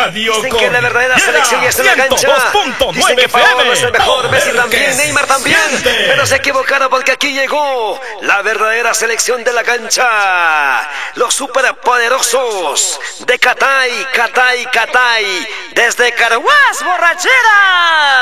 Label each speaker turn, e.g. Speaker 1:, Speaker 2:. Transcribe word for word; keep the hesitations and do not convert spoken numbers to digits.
Speaker 1: Radio
Speaker 2: Dicen
Speaker 1: con
Speaker 2: que la verdadera
Speaker 1: Llega
Speaker 2: selección ya está en la cancha.
Speaker 1: ciento dos punto
Speaker 2: Dicen
Speaker 1: nueve
Speaker 2: que Paolo es el mejor,
Speaker 1: Poder
Speaker 2: Messi también,
Speaker 1: que
Speaker 2: Neymar también.
Speaker 1: siente.
Speaker 2: Pero se equivocaron porque aquí llegó la verdadera selección de la cancha. Los superpoderosos de Catay, Catay, Catay. Desde Carhuaz, borrachera.